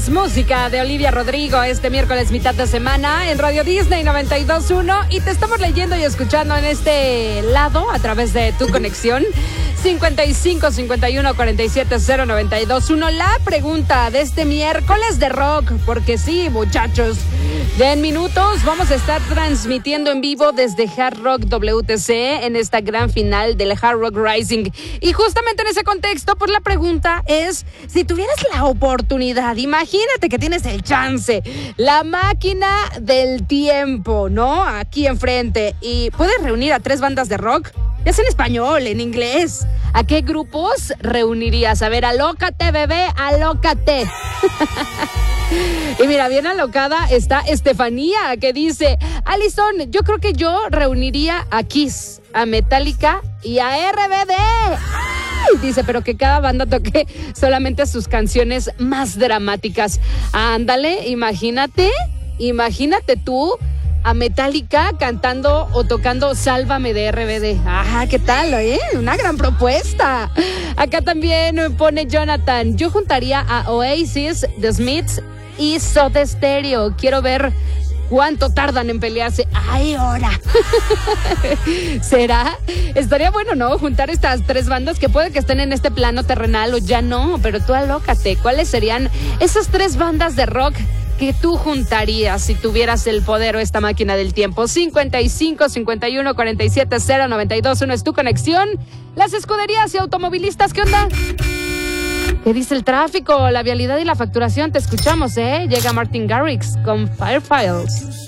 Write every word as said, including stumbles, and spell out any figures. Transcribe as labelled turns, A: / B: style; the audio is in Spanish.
A: más música de Olivia Rodrigo este miércoles mitad de semana en Radio Disney noventa y dos punto uno y te estamos leyendo y escuchando en este lado a través de tu conexión cincuenta y cinco cincuenta y uno cuarenta y siete cero noventa y dos punto uno. La pregunta de este miércoles de rock, porque sí, muchachos, ya en minutos vamos a estar transmitiendo en vivo desde Hard Rock W T C en esta gran final del Hard Rock Rising. Y justamente en ese contexto, pues la pregunta es, si tuvieras la oportunidad, imagínate que tienes el chance, la máquina del tiempo, ¿no? Aquí enfrente, y puedes reunir a tres bandas de rock, ya sea en español, en inglés. ¿A qué grupos reunirías? A ver, alócate, bebé, alócate. Y mira, bien alocada está Estefanía, que dice, Alison, yo creo que yo reuniría a Kiss, a Metallica y a R B D. ¡Ay! Dice, pero que cada banda toque solamente sus canciones más dramáticas. Ándale, imagínate, imagínate tú a Metallica cantando o tocando Sálvame de R B D. Ajá, ¿qué tal, eh? Una gran propuesta. Acá también pone Jonathan, yo juntaría a Oasis, The Smiths y Soda Stereo. Quiero ver cuánto tardan en pelearse. ¡Ay, ahora! ¿Será? Estaría bueno, ¿no? Juntar estas tres bandas que puede que estén en este plano terrenal o ya no, pero tú alócate. ¿Cuáles serían esas tres bandas de rock que tú juntarías si tuvieras el poder o esta máquina del tiempo? cincuenta y cinco cincuenta y uno cuarenta y siete cero noventa y dos punto uno es tu conexión. Las escuderías y automovilistas, ¿qué onda? ¿Qué dice el tráfico, la vialidad y la facturación? Te escuchamos, ¿eh? Llega Martin Garrix con Firefiles.